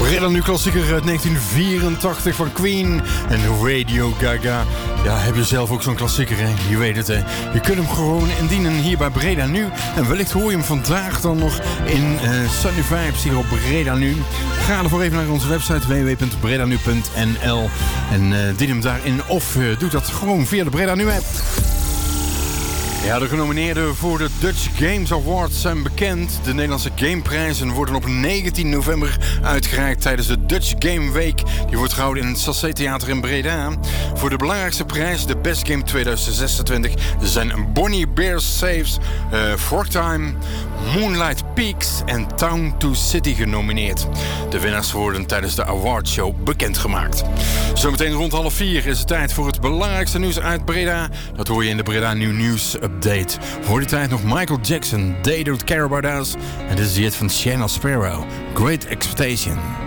Breda Nu klassieker uit 1984 van Queen en Radio Gaga. Ja, heb je zelf ook zo'n klassieker, hè? Je weet het, hè? Je kunt hem gewoon indienen hier bij Breda Nu. En wellicht hoor je hem vandaag dan nog in Sunny Vibes hier op Breda Nu. Ga ervoor even naar onze website www.bredanu.nl en dien hem daarin of doe dat gewoon via de Breda Nu app. Ja, de genomineerden voor de Dutch Games Awards zijn bekend. De Nederlandse gameprijzen worden op 19 november uitgereikt tijdens de Dutch Game Week. Die wordt gehouden in het Sassé Theater in Breda. Voor de belangrijkste prijs, de Best Game 2026, zijn Bonnie Bear Saves, Forktime, Moonlight Peaks en Town to City genomineerd. De winnaars worden tijdens de awardshow bekendgemaakt. Zometeen rond 3:30 is het tijd voor het belangrijkste nieuws uit Breda. Dat hoor je in de Breda Nu Nieuws Update. Voor die tijd nog Michael Jackson, They Don't Care About Us. En dit is het van Shanna Sparrow, Great Expectation.